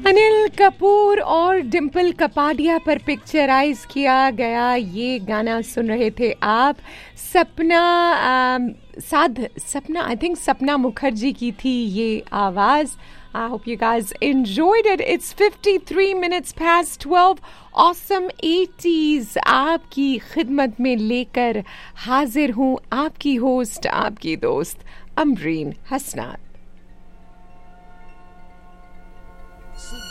अनिल कपूर और डिम्पल कपाडिया पर पिक्चराइज किया गया ये गाना सुन रहे थे आप। सपना सपना आई थिंक सपना मुखर्जी की थी ये आवाज। I hope you guys enjoyed it. It's 53 minutes past 12. Awesome 80s आपकी खिदमत में लेकर हाजिर हूँ आपकी होस्ट आपकी दोस्त अमरीन हसनात।